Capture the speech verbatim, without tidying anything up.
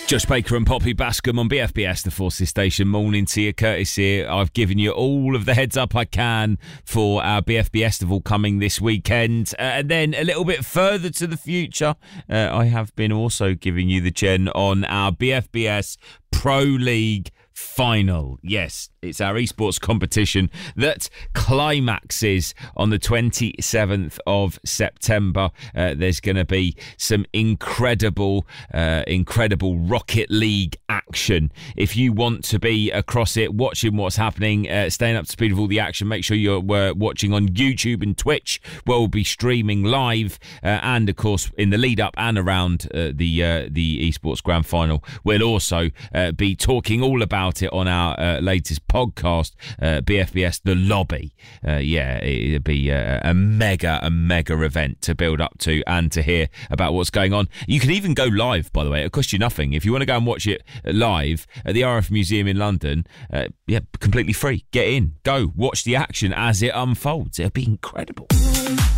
Josh Baker and Poppy Bascom on B F B S, the Forces Station. Morning to you, Curtis here. I've given you all of the heads up I can for our B F B Festival coming this weekend. Uh, and then a little bit further to the future, uh, I have been also giving you the gen on our B F B S Pro League final. Yes, it's our esports competition that climaxes on the twenty-seventh of September. Uh, there's going to be some incredible, uh, incredible Rocket League action. If you want to be across it, watching what's happening, uh, staying up to speed with all the action, make sure you're uh, watching on YouTube and Twitch, where we'll be streaming live. Uh, and of course, in the lead up and around uh, the uh, the esports grand final, we'll also uh, be talking all about it on our uh, latest podcast, uh, B F B S The Lobby. Uh, yeah, it'll be a, a mega, a mega event to build up to and to hear about what's going on. You can even go live, by the way. It'll cost you nothing. If you want to go and watch it live at the R F Museum in London, uh, yeah, completely free. Get in, go, watch the action as it unfolds. It'll be incredible.